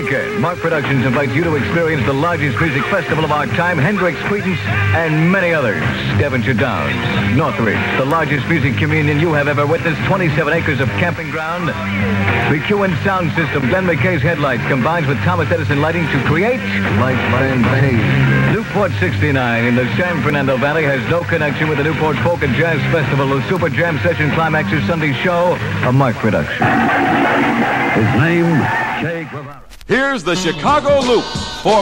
weekend, Mark Productions invites you to experience the largest music festival of our time, Hendrix, Creedence, and many others. Devonshire Downs, Northridge, the largest music communion you have ever witnessed, 27 acres of camping ground. The QN sound system, Glenn McKay's headlights, combines with Thomas Edison lighting to create Light Band Pain. Newport 69 in the San Fernando Valley has no connection with the Newport Folk and Jazz Festival. The Super Jam Session climaxes Sunday show, a Mark production. His name, Che Guevara. Here's the Chicago Loop for